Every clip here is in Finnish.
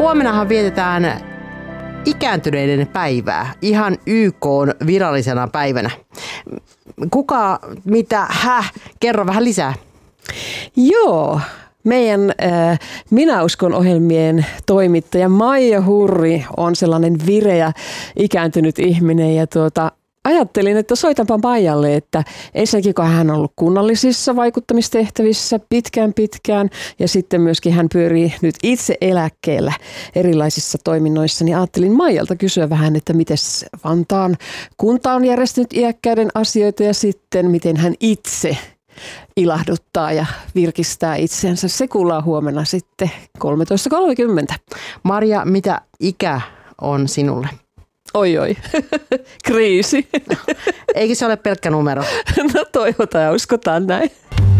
huomennahan vietetään ikääntyneiden päivää, ihan YK:n virallisena päivänä. Kuka, mitä, kerro vähän lisää. Joo, meidän Minä uskon -ohjelmien toimittaja Maija Hurri on sellainen vireä ikääntynyt ihminen ja ajattelin, että soitanpa Maijalle, että ensinnäkin kun hän on ollut kunnallisissa vaikuttamistehtävissä pitkään ja sitten myöskin hän pyörii nyt itse eläkkeellä erilaisissa toiminnoissa, niin ajattelin Maijalta kysyä vähän, että miten Vantaan kunta on järjestänyt iäkkäiden asioita ja sitten miten hän itse ilahduttaa ja virkistää itseänsä. Se kuullaan huomenna sitten 13.30. Marja, mitä ikä on sinulle? Oi, kriisi. Eikö se ole pelkkä numero? No toivotaan ja uskotaan näin.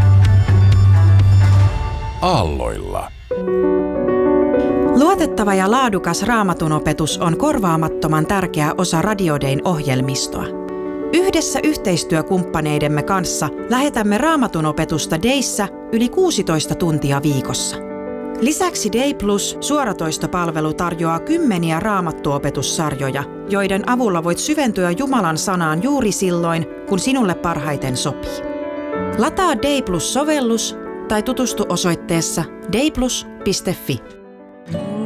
Aalloilla. Luotettava ja laadukas Raamatunopetus on korvaamattoman tärkeä osa Radio Dayn ohjelmistoa. Yhdessä yhteistyökumppaneidemme kanssa lähetämme Raamatunopetusta Dayssä yli 16 tuntia viikossa. Lisäksi Day Plus -suoratoistopalvelu tarjoaa kymmeniä raamattuopetussarjoja, joiden avulla voit syventyä Jumalan sanaan juuri silloin, kun sinulle parhaiten sopii. Lataa Day Plus -sovellus tai tutustu osoitteessa dayplus.fi.